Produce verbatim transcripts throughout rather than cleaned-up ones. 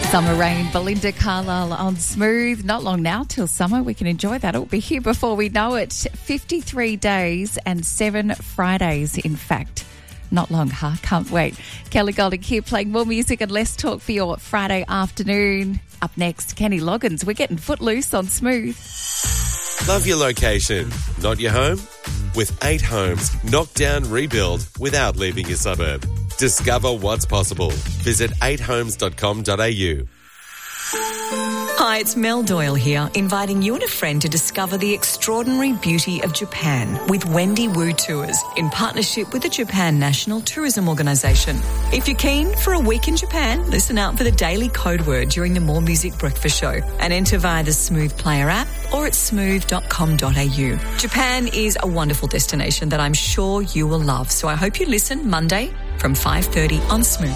Summer Rain, Belinda Carlisle on Smooth. Not long now till summer. We can enjoy that. It'll be here before we know it. fifty-three days and seven Fridays, in fact. Not long, huh? Can't wait. Kelly Golding here playing more music and less talk for your Friday afternoon. Up next, Kenny Loggins. We're getting footloose on Smooth. Love your location, not your home? With eight homes, knock down, rebuild without leaving your suburb. Discover what's possible. Visit eight homes dot com dot a u. Hi, it's Mel Doyle here, inviting you and a friend to discover the extraordinary beauty of Japan with Wendy Wu Tours in partnership with the Japan National Tourism Organisation. If you're keen for a week in Japan, listen out for the daily code word during the More Music Breakfast Show and enter via the Smooth Player app or at smooth dot com dot a u. Japan is a wonderful destination that I'm sure you will love, so I hope you listen Monday from five thirty on Smooth.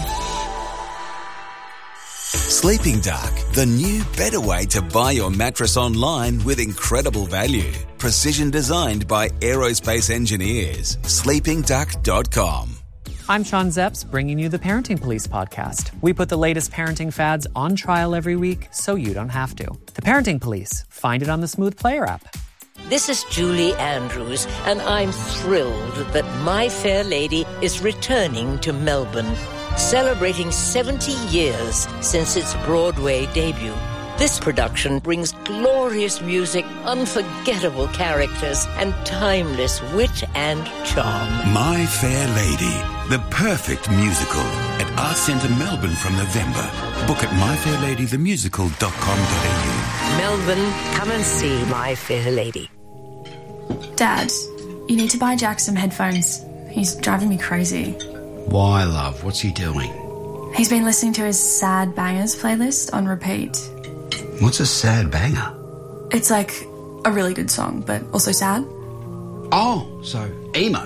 Sleeping Dark, the new, better way to buy your mattress online with incredible value. Precision designed by aerospace engineers. sleeping duck dot com. I'm Sean Zepps, bringing you the Parenting Police podcast. We put the latest parenting fads on trial every week so you don't have to. The Parenting Police. Find it on the Smooth Player app. This is Julie Andrews, and I'm thrilled that My Fair Lady is returning to Melbourne, celebrating seventy years since its Broadway debut. This production brings glorious music, unforgettable characters, and timeless wit and charm. My Fair Lady, the perfect musical at Arts Centre Melbourne from November. Book at my fair lady the musical dot com dot a u. Melbourne, come and see My Fair Lady. Dad, you need to buy Jack some headphones. He's driving me crazy. Why, love? What's he doing? He's been listening to his Sad Bangers playlist on repeat. What's a sad banger? It's like a really good song, but also sad. Oh, so emo.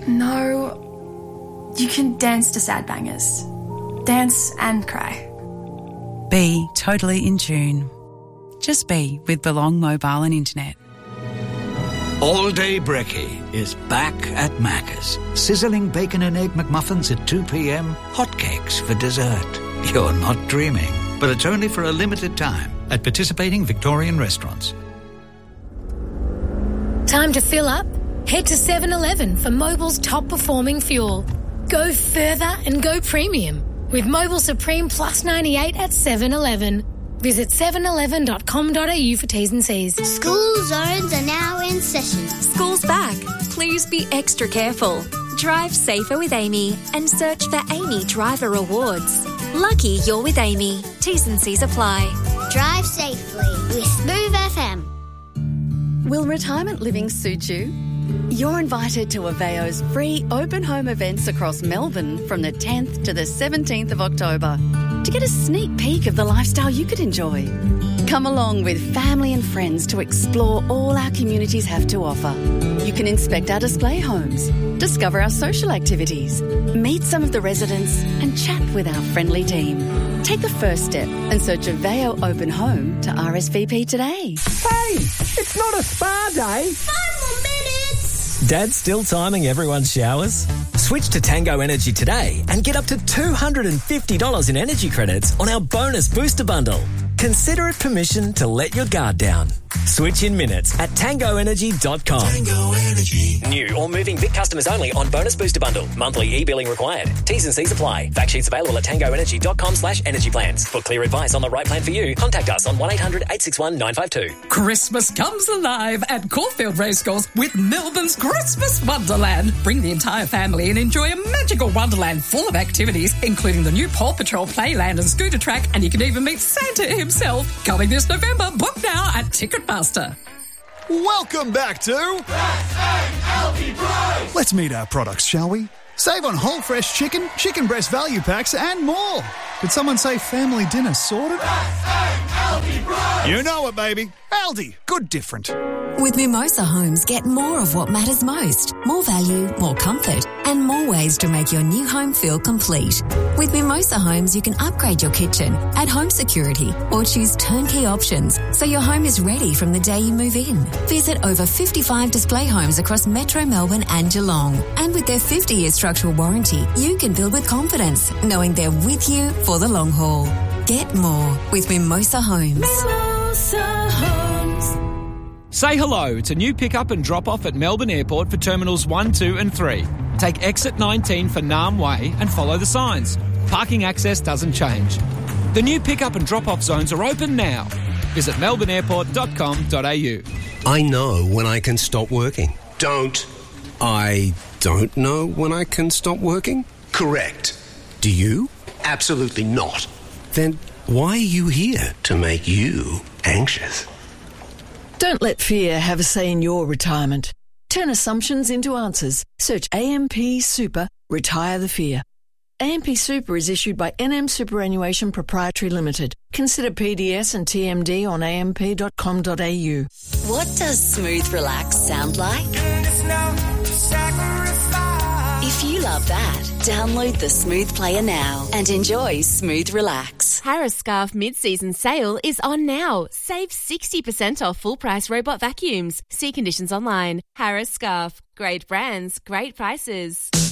No, you can dance to Sad Bangers. Dance and cry. Be totally in tune. Just be with Belong Mobile and Internet. All Day Brekkie is back at Macca's. Sizzling bacon and egg McMuffins at two p.m, hotcakes for dessert. You're not dreaming, but it's only for a limited time at participating Victorian restaurants. Time to fill up? Head to seven eleven for Mobil's top performing fuel. Go further and go premium with Mobil Supreme Plus ninety-eight at seven eleven. Visit seven eleven dot com dot a u for T's and C's. School zones are now in session. School's back. Please be extra careful. Drive safer with Amy and search for Amy Driver Awards. Lucky you're with Amy. T's and C's apply. Drive safely with Smooth F M. Will retirement living suit you? You're invited to Aveo's free open home events across Melbourne from the tenth to the seventeenth of October to get a sneak peek of the lifestyle you could enjoy. Come along with family and friends to explore all our communities have to offer. You can inspect our display homes, discover our social activities, meet some of the residents and chat with our friendly team. Take the first step and search Aveo Open Home to R S V P today. Hey, it's not a spa day. Five more minutes. Dad's still timing everyone's showers? Switch to Tango Energy today and get up to two hundred fifty dollars in energy credits on our bonus booster bundle. Consider it permission to let your guard down. Switch in minutes at tango energy dot com. Tango Energy. New or moving Vic customers only on bonus booster bundle. Monthly e-billing required. T's and C's apply. Fact sheets available at tango energy dot com slash energy plans. For clear advice on the right plan for you, contact us on one eight hundred eight six one nine five two. Christmas comes alive at Caulfield Racecourse with Melbourne's Christmas Wonderland. Bring the entire family and enjoy a magical wonderland full of activities, including the new Paw Patrol Playland and scooter track, and you can even meet Santa himself. Coming this November. Book now at Ticketmaster. Welcome back to S A L T Price. Let's meet our products, shall we? Save on whole fresh chicken, chicken breast value packs, and more. Did someone say family dinner sorted? S A L T Price. You know it, baby. Aldi, good different. With Mimosa Homes, get more of what matters most. More value, more comfort, and more ways to make your new home feel complete. With Mimosa Homes, you can upgrade your kitchen, add home security, or choose turnkey options so your home is ready from the day you move in. Visit over fifty-five display homes across Metro Melbourne and Geelong. And with their fifty-year structural warranty, you can build with confidence, knowing they're with you for the long haul. Get more with Mimosa Homes. Mimosa Homes. Say hello to new pick-up and drop-off at Melbourne Airport for Terminals one, two and three. Take exit nineteen for Nam Way and follow the signs. Parking access doesn't change. The new pick-up and drop-off zones are open now. Visit melbourne airport dot com dot a u. I know when I can stop working. Don't. I don't know when I can stop working? Correct. Do you? Absolutely not. Then why are you here? To make you anxious. Don't let fear have a say in your retirement. Turn assumptions into answers. Search A M P Super, retire the fear. A M P Super is issued by N M Superannuation Proprietary Limited. Consider P D S and T M D on a m p dot com dot a u. What does smooth relax sound like? If you love that, download the Smooth Player now and enjoy Smooth Relax. Harris Scarf mid-season sale is on now. Save sixty percent off full-price robot vacuums. See conditions online. Harris Scarf. Great brands, great prices.